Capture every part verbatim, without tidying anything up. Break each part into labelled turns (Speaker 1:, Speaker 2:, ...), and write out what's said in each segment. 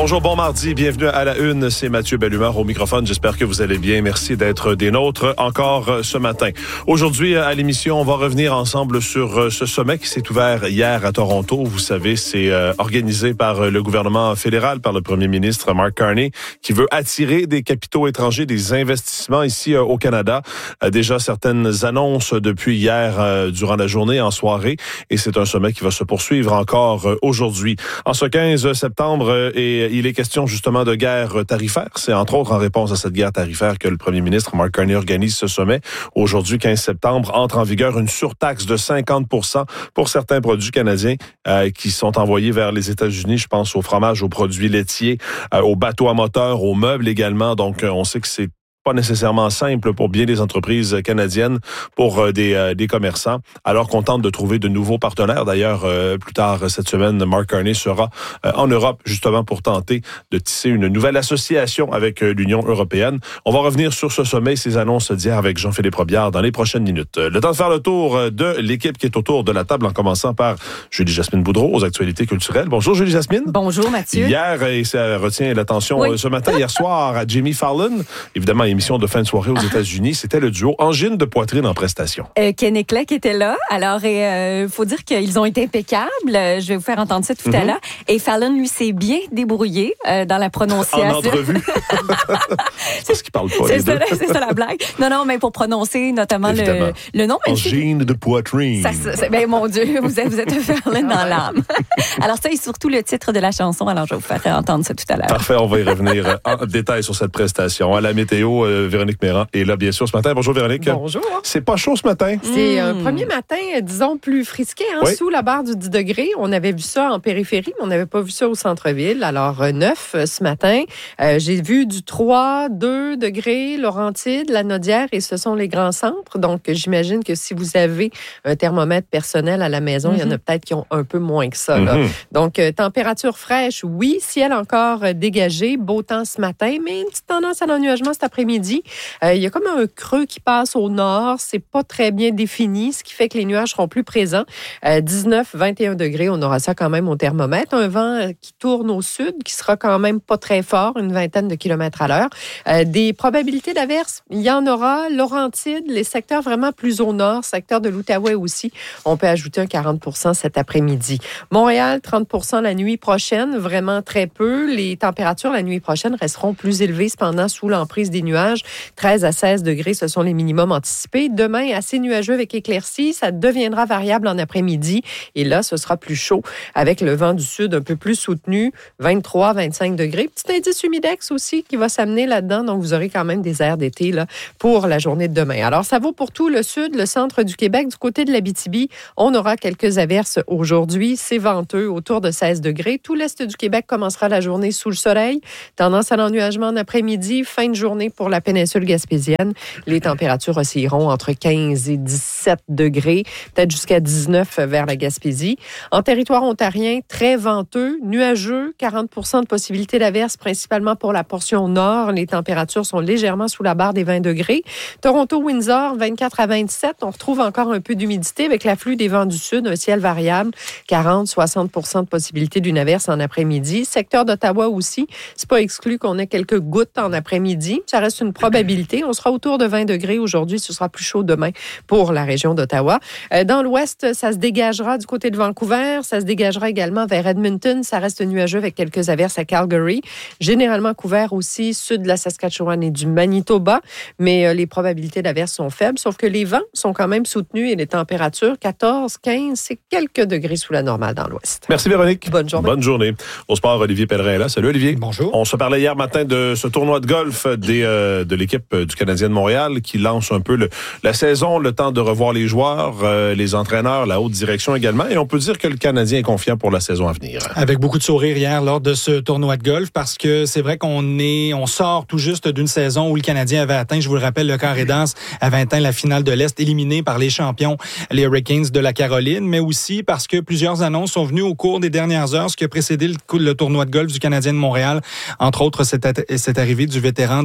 Speaker 1: Bonjour, bon mardi, bienvenue à la Une, c'est Mathieu Bellumeur au microphone, j'espère que vous allez bien, merci d'être des nôtres encore ce matin. Aujourd'hui à l'émission, on va revenir ensemble sur ce sommet qui s'est ouvert hier à Toronto. Vous savez, c'est euh, organisé par le gouvernement fédéral, par le premier ministre Mark Carney, qui veut attirer des capitaux étrangers, des investissements ici euh, au Canada. Euh, déjà certaines annonces depuis hier euh, durant la journée, en soirée, et c'est un sommet qui va se poursuivre encore euh, aujourd'hui. En ce quinze septembre, euh, et il est question justement de guerre tarifaire. C'est entre autres en réponse à cette guerre tarifaire que le premier ministre Mark Carney organise ce sommet. Aujourd'hui, quinze septembre, entre en vigueur une surtaxe de cinquante pour cent pour certains produits canadiens euh, qui sont envoyés vers les États-Unis. Je pense au fromage, aux produits laitiers, euh, aux bateaux à moteur, aux meubles également. Donc, euh, on sait que c'est pas nécessairement simple pour bien des entreprises canadiennes, pour euh, des, euh, des commerçants, alors qu'on tente de trouver de nouveaux partenaires. D'ailleurs, euh, plus tard cette semaine, Mark Carney sera euh, en Europe justement pour tenter de tisser une nouvelle association avec euh, l'Union européenne. On va revenir sur ce sommet et ces annonces d'hier avec Jean-Philippe Robillard dans les prochaines minutes. Le temps de faire le tour de l'équipe qui est autour de la table, en commençant par Julie-Jasmine Boudreau aux actualités culturelles. Bonjour Julie-Jasmine.
Speaker 2: Bonjour Mathieu.
Speaker 1: Hier, et ça retient l'attention
Speaker 2: oui.
Speaker 1: ce matin, hier soir, à Jimmy Fallon, évidemment, émission de fin de soirée aux États-Unis, c'était le duo angine de poitrine en prestation.
Speaker 2: Euh, Ken et Clay qui était là. Alors, il euh, faut dire qu'ils ont été impeccables. Je vais vous faire entendre ça tout mm-hmm. à l'heure. Et Fallon, lui, s'est bien débrouillé euh, dans la prononciation.
Speaker 1: En entrevue. C'est parce qu'il parle pas.
Speaker 2: C'est ça, c'est ça la blague. Non, non, mais pour prononcer notamment le, le nom.
Speaker 1: Angine de poitrine. Ça,
Speaker 2: ça, ben, mon Dieu, vous êtes, vous êtes Fallon dans l'âme. Alors, ça est surtout le titre de la chanson. Alors, je vais vous faire entendre ça tout à l'heure.
Speaker 1: Parfait, on va y revenir en détail sur cette prestation. À la météo, euh, Véronique Méran est là, bien sûr, ce matin. Bonjour, Véronique.
Speaker 3: Bonjour.
Speaker 1: C'est pas chaud ce matin?
Speaker 3: C'est un mmh. premier matin, disons, plus frisqué, hein, oui. sous la barre du dix degrés. On avait vu ça en périphérie, mais on n'avait pas vu ça au centre-ville. Alors, neuf ce matin. Euh, j'ai vu du trois, deux degrés, Laurentides, la Naudière, et ce sont les grands centres. Donc, j'imagine que si vous avez un thermomètre personnel à la maison, mm-hmm. il y en a peut-être qui ont un peu moins que ça. Là. Mm-hmm. Donc, euh, température fraîche, oui. Ciel encore euh, dégagé. Beau temps ce matin, mais une petite tendance à l'ennuagement cet après-midi. Euh, il y a comme un creux qui passe au nord. C'est pas très bien défini, ce qui fait que les nuages seront plus présents. Euh, dix-neuf, vingt et un degrés, on aura ça quand même au thermomètre. Un vent euh, qui tourne au sud, qui sera quand même pas très fort, une vingtaine de kilomètres à l'heure. Euh, des probabilités d'averses, il y en aura. Laurentides, les secteurs vraiment plus au nord, secteur de l'Outaouais aussi, on peut ajouter un quarante pour cent cet après-midi. Montréal, trente pour cent la nuit prochaine, vraiment très peu. Les températures la nuit prochaine resteront plus élevées, cependant sous l'emprise des nuages. treize à seize degrés, ce sont les minimums anticipés. Demain, assez nuageux avec éclaircies. Ça deviendra variable en après-midi. Et là, ce sera plus chaud avec le vent du sud un peu plus soutenu. vingt-trois à vingt-cinq degrés. Petit indice humidex aussi qui va s'amener là-dedans. Donc, vous aurez quand même des airs d'été là, pour la journée de demain. Alors, ça vaut pour tout le sud, le centre du Québec. Du côté de l'Abitibi, on aura quelques averses aujourd'hui. C'est venteux, autour de seize degrés. Tout l'est du Québec commencera la journée sous le soleil. Tendance à l'ennuagement en après-midi. Fin de journée pour la péninsule gaspésienne. Les températures oscilleront entre quinze et dix-sept degrés, peut-être jusqu'à dix-neuf vers la Gaspésie. En territoire ontarien, très venteux, nuageux, quarante pour cent de possibilité d'averse, principalement pour la portion nord. Les températures sont légèrement sous la barre des vingt degrés. Toronto-Windsor, vingt-quatre à vingt-sept. On retrouve encore un peu d'humidité avec l'afflux des vents du sud, un ciel variable, quarante à soixante pour cent de possibilité d'une averse en après-midi. Secteur d'Ottawa aussi, c'est pas exclu qu'on ait quelques gouttes en après-midi. Ça reste une probabilité. On sera autour de vingt degrés aujourd'hui. Ce sera plus chaud demain pour la région d'Ottawa. Dans l'ouest, ça se dégagera du côté de Vancouver. Ça se dégagera également vers Edmonton. Ça reste nuageux avec quelques averses à Calgary. Généralement couvert aussi sud de la Saskatchewan et du Manitoba. Mais les probabilités d'averses sont faibles. Sauf que les vents sont quand même soutenus et les températures, quatorze, quinze, c'est quelques degrés sous la normale dans l'ouest.
Speaker 1: Merci Véronique.
Speaker 3: Bonne journée.
Speaker 1: Bonne journée. Au sport, Olivier Pellerin est là. Salut Olivier.
Speaker 4: Bonjour.
Speaker 1: On se parlait hier matin de ce tournoi de golf des, euh, de l'équipe du Canadien de Montréal qui lance un peu le, la saison, le temps de revoir les joueurs, euh, les entraîneurs, la haute direction également. Et on peut dire que le Canadien est confiant pour la saison à venir.
Speaker 4: Avec beaucoup de sourires hier lors de ce tournoi de golf parce que c'est vrai qu'on est, on sort tout juste d'une saison où le Canadien avait atteint, je vous le rappelle, le carré d'as, avait atteint la finale de l'Est, éliminé par les champions, les Hurricanes de la Caroline, mais aussi parce que plusieurs annonces sont venues au cours des dernières heures, ce qui a précédé le, le tournoi de golf du Canadien de Montréal. Entre autres, cette, cette arrivée du vétéran de trente-cinq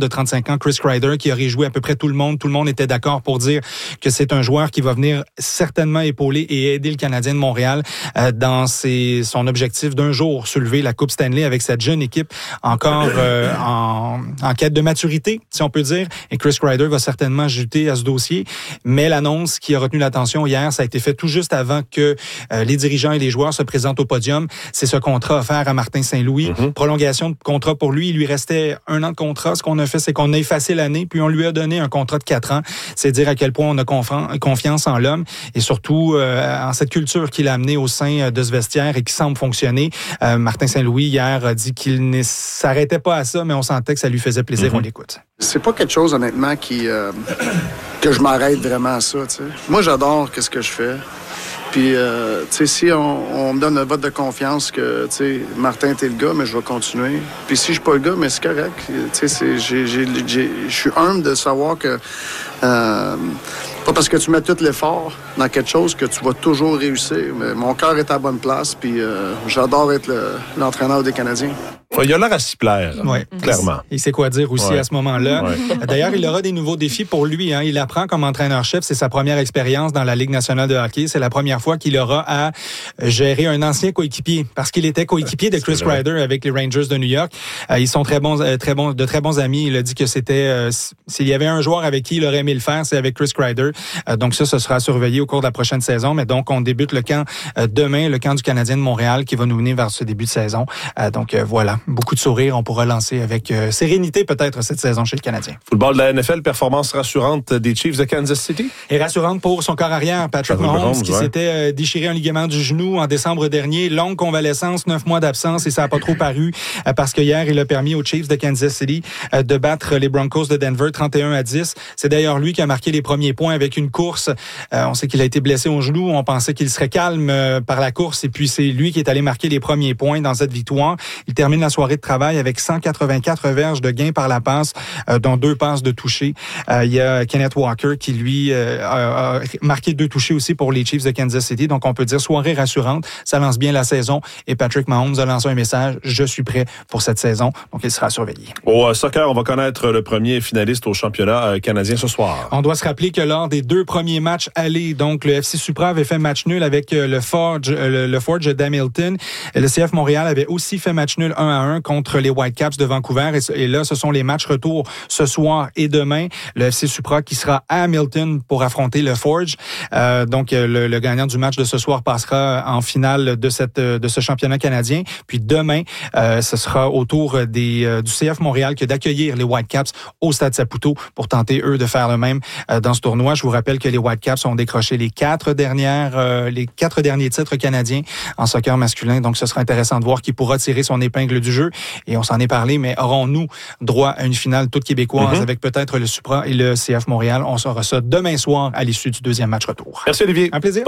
Speaker 4: l'attaquant Chris Kreider, qui aurait joué à peu près tout le monde. Tout le monde était d'accord pour dire que c'est un joueur qui va venir certainement épauler et aider le Canadien de Montréal euh, dans ses, son objectif d'un jour soulever la Coupe Stanley avec cette jeune équipe encore euh, en, en quête de maturité, si on peut dire. Et Chris Kreider va certainement ajouter à ce dossier. Mais l'annonce qui a retenu l'attention hier, ça a été fait tout juste avant que euh, les dirigeants et les joueurs se présentent au podium. C'est ce contrat offert à Martin Saint-Louis. Mm-hmm. Prolongation de contrat pour lui. Il lui restait un an de contrat. Ce qu'on a fait, c'est qu'on a effacé l'année, puis on lui a donné un contrat de quatre ans. C'est dire à quel point on a conf- confiance en l'homme et surtout euh, en cette culture qu'il a amenée au sein de ce vestiaire et qui semble fonctionner. Euh, Martin Saint-Louis, hier, a dit qu'il ne s'arrêtait pas à ça, mais on sentait que ça lui faisait plaisir. Mm-hmm. On l'écoute.
Speaker 5: C'est pas quelque chose, honnêtement, qui euh, que je m'arrête vraiment à ça, tu sais. Moi, j'adore qu'est-ce que je fais. Puis, euh, tu sais, si on, on me donne un vote de confiance que, tu sais, Martin, t'es le gars, mais je vais continuer. Puis si je suis pas le gars, mais c'est correct. Tu sais, je suis humble de savoir que euh, pas parce que tu mets tout l'effort dans quelque chose que tu vas toujours réussir. Mais mon cœur est à la bonne place, puis euh, j'adore être le, l'entraîneur des Canadiens.
Speaker 1: Il a l'air à s'y plaire, ouais. Clairement.
Speaker 4: Il sait quoi dire aussi ouais. à ce moment-là.
Speaker 1: Ouais.
Speaker 4: D'ailleurs, il aura des nouveaux défis pour lui. Hein. Il apprend comme entraîneur-chef. C'est sa première expérience dans la Ligue nationale de hockey. C'est la première fois qu'il aura à gérer un ancien coéquipier parce qu'il était coéquipier de Chris Kreider avec les Rangers de New York. Euh, ils sont très bons, très bons, de très bons amis. Il a dit que c'était euh, s'il y avait un joueur avec qui il aurait aimé le faire, c'est avec Chris Kreider. Euh, donc ça, ce sera surveillé au cours de la prochaine saison. Mais donc, on débute le camp euh, demain, le camp du Canadien de Montréal qui va nous mener vers ce début de saison. Euh, donc euh, voilà, beaucoup de sourires. On pourra lancer avec euh, sérénité peut-être cette saison chez le Canadien.
Speaker 1: Football de la N F L, performance rassurante des Chiefs de Kansas City.
Speaker 4: Et rassurante pour son corps arrière, Patrick Mahomes, Mahomes, qui ouais. s'était euh, déchiré un ligament du genou en décembre dernier. Longue convalescence, neuf mois d'absence et ça n'a pas trop paru euh, parce que hier, il a permis aux Chiefs de Kansas City euh, de battre les Broncos de Denver trente et un à dix. C'est d'ailleurs lui qui a marqué les premiers points avec une course. Euh, on sait qu'il a été blessé au genou. On pensait qu'il serait calme euh, par la course et puis c'est lui qui est allé marquer les premiers points dans cette victoire. Il termine la soirée de travail avec cent quatre-vingt-quatre verges de gain par la passe, euh, dont deux passes de toucher. Euh, il y a Kenneth Walker qui, lui, euh, a, a marqué deux touchés aussi pour les Chiefs de Kansas City. Donc, on peut dire soirée rassurante. Ça lance bien la saison. Et Patrick Mahomes a lancé un message. Je suis prêt pour cette saison. Donc, il sera surveillé.
Speaker 1: Au soccer, on va connaître le premier finaliste au championnat canadien ce soir.
Speaker 4: On doit se rappeler que lors des deux premiers matchs allés, donc, le F C Supra avait fait match nul avec le Forge, le, le Forge d'Hamilton. Le C F Montréal avait aussi fait match nul un à un contre les Whitecaps de Vancouver. Et, et là, ce sont les matchs retour ce soir et demain. Le F C Supra qui sera à Hamilton pour affronter le Forge. Euh, donc, le, le gagnant du match de ce soir passera en finale de cette de ce championnat canadien. Puis demain, euh, ce sera au tour des, euh, du C F Montréal que d'accueillir les Whitecaps au Stade Saputo pour tenter, eux, de faire le même euh, dans ce tournoi. Je vous rappelle que les Whitecaps ont décroché les quatre dernières, euh, les quatre derniers titres canadiens en soccer masculin. Donc, ce sera intéressant de voir qui pourra tirer son épingle du jeu. Et on s'en est parlé, mais aurons-nous droit à une finale toute québécoise mm-hmm. avec peut-être le Supra et le C F Montréal? On saura ça demain soir à l'issue du deuxième match retour.
Speaker 1: Merci Olivier.
Speaker 4: Un plaisir.